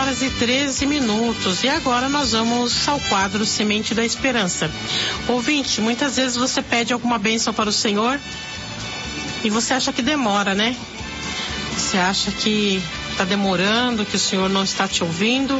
6h13. E agora nós vamos ao quadro Semente da Esperança. Ouvinte, muitas vezes você pede alguma bênção para o Senhor e você acha que demora, né? Você acha que está demorando, que o Senhor não está te ouvindo,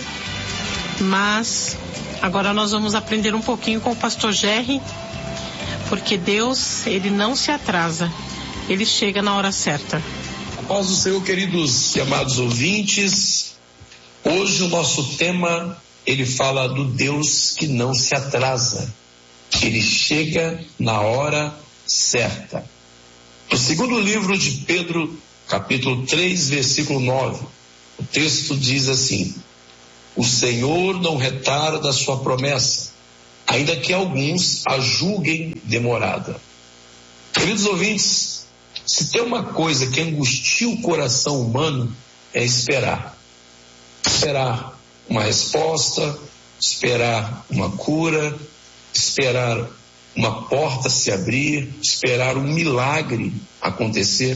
mas agora nós vamos aprender um pouquinho com o pastor Jerry, porque Deus, ele não se atrasa, ele chega na hora certa. A paz do Senhor, queridos e amados ouvintes. Hoje o nosso tema, ele fala do Deus que não se atrasa, ele chega na hora certa. No segundo livro de Pedro, capítulo 3, versículo 9, o texto diz assim: o Senhor não retarda a sua promessa, ainda que alguns a julguem demorada. Queridos ouvintes, se tem uma coisa que angustia o coração humano, é esperar. Esperar uma resposta, esperar uma cura, esperar uma porta se abrir, esperar um milagre acontecer.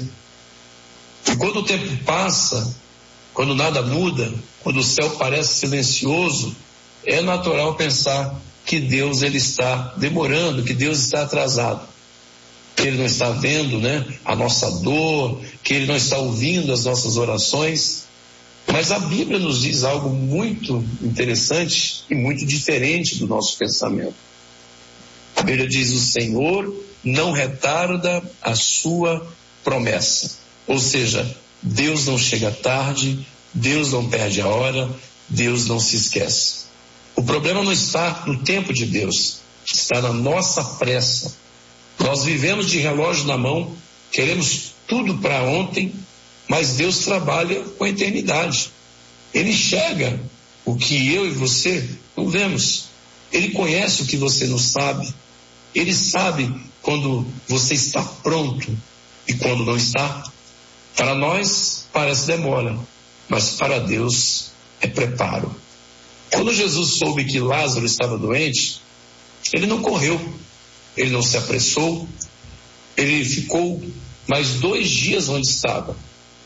E quando o tempo passa, quando nada muda, quando o céu parece silencioso, é natural pensar que Deus ele está demorando, que Deus está atrasado, que Ele não está vendo, a nossa dor, que Ele não está ouvindo as nossas orações. Mas a Bíblia nos diz algo muito interessante e muito diferente do nosso pensamento. A Bíblia diz: o Senhor não retarda a sua promessa. Ou seja, Deus não chega tarde, Deus não perde a hora, Deus não se esquece. O problema não está no tempo de Deus, está na nossa pressa. Nós vivemos de relógio na mão, queremos tudo para ontem, mas Deus trabalha com a eternidade. Ele enxerga o que eu e você não vemos. Ele conhece o que você não sabe. Ele sabe quando você está pronto e quando não está. Para nós parece demora, mas para Deus é preparo. Quando Jesus soube que Lázaro estava doente, ele não correu, ele não se apressou, ele ficou mais 2 dias onde estava.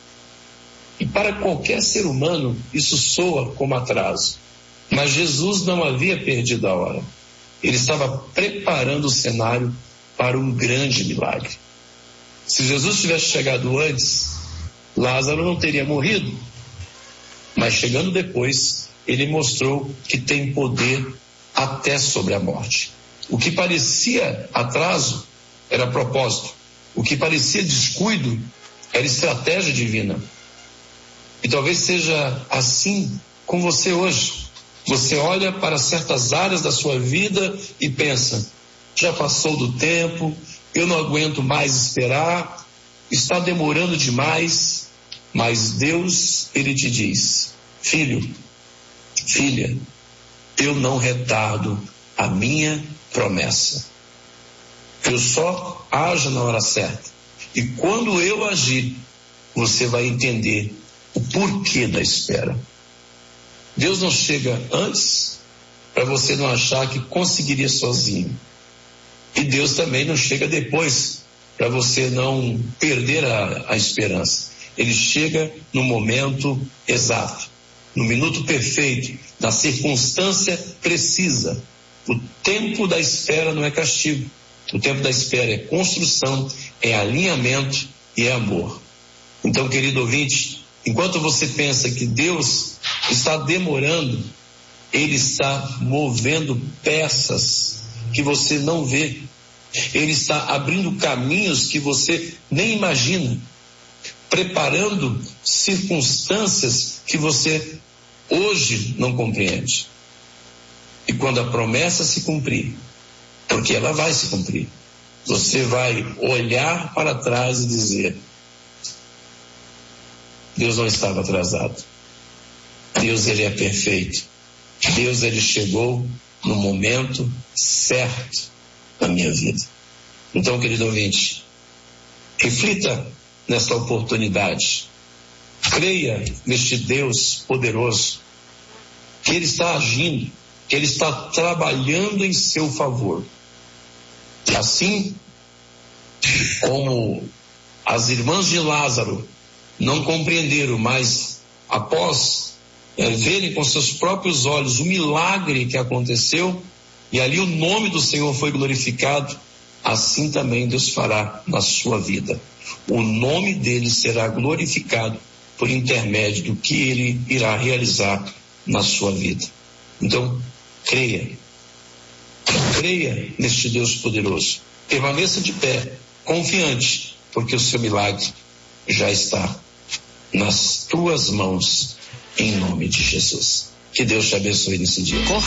E para qualquer ser humano, isso soa como atraso. Mas Jesus não havia perdido a hora. Ele estava preparando o cenário para um grande milagre. Se Jesus tivesse chegado antes, Lázaro não teria morrido. Mas chegando depois, ele mostrou que tem poder até sobre a morte. O que parecia atraso era propósito. O que parecia descuido era estratégia divina. E talvez seja assim com você hoje. Você olha para certas áreas da sua vida e pensa: já passou do tempo, eu não aguento mais esperar, está demorando demais. Mas Deus, Ele te diz: filho, filha, eu não retardo a minha promessa. Eu só ajo na hora certa. E quando eu agir, você vai entender o porquê da espera. Deus não chega antes para você não achar que conseguiria sozinho. E Deus também não chega depois para você não perder a esperança. Ele chega no momento exato, no minuto perfeito, na circunstância precisa. O tempo da espera não é castigo. O tempo da espera é construção, é alinhamento e é amor. Então, querido ouvinte, enquanto você pensa que Deus está demorando, Ele está movendo peças que você não vê. Ele está abrindo caminhos que você nem imagina, preparando circunstâncias que você hoje não compreende. E quando a promessa se cumprir, porque ela vai se cumprir, você vai olhar para trás e dizer: Deus não estava atrasado. Deus, Ele é perfeito. Deus, Ele chegou no momento certo na minha vida. Então, querido ouvinte, reflita nesta oportunidade. Creia neste Deus poderoso, que Ele está agindo, que Ele está trabalhando em seu favor. Assim como as irmãs de Lázaro não compreenderam, mas após verem com seus próprios olhos o milagre que aconteceu, e ali o nome do Senhor foi glorificado, assim também Deus fará na sua vida. O nome dele será glorificado por intermédio do que ele irá realizar na sua vida. Então, creia neste Deus poderoso. Permaneça de pé, confiante, porque o seu milagre já está nas tuas mãos, em nome de Jesus. Que Deus te abençoe nesse dia.